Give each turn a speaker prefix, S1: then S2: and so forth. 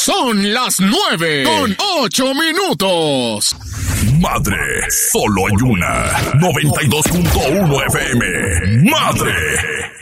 S1: Son las 9:08.
S2: Madre, solo hay una. 92.1 FM. Madre.